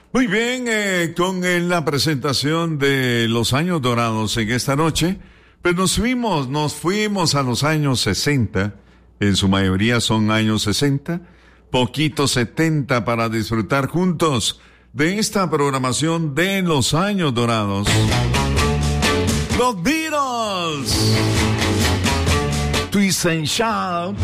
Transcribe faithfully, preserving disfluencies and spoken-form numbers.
Muy bien, eh, con eh, la presentación de los años dorados en esta noche, pues nos fuimos, nos fuimos a los años sesenta, en su mayoría son años sesenta, poquitos setenta para disfrutar juntos de esta programación de los años dorados. Los Beatles, Twist and Shout.